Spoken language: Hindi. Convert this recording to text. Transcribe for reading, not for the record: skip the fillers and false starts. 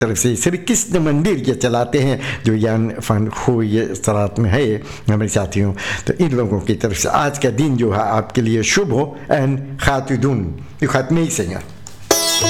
तरफ से श्री कृष्ण मंदिर ये चलाते हैं जो यान फन हो ये सरात में है हमारे साथियों। तो इन लोगों की तरफ से आज का दिन जो है आपके लिए शुभ हो एंड खातिदुन खात्मे ही सही।